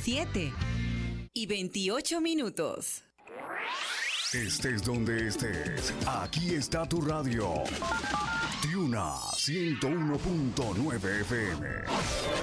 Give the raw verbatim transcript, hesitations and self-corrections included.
siete y veintiocho minutos. Estés donde estés, aquí está tu radio. Tiuna ciento uno punto nueve F M.